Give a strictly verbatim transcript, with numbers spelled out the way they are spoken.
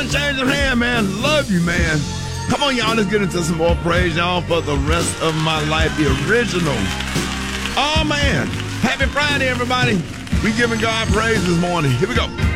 Change your hand, man. Love you, man. Come on, y'all. Let's get into some more praise, y'all, for the rest of my life. The original. Oh, man. Happy Friday, everybody. We giving God praise this morning. Here we go.